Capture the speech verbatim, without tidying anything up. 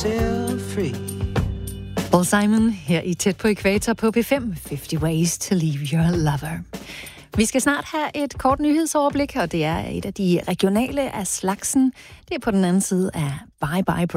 yourself free. Paul Simon her i Tæt på Ækvator på P fem. halvtreds Ways to Leave Your Lover. Vi skal snart have et kort nyhedsoverblik, og det er et af de regionale af slagsen. Det er på den anden side af Bye Bye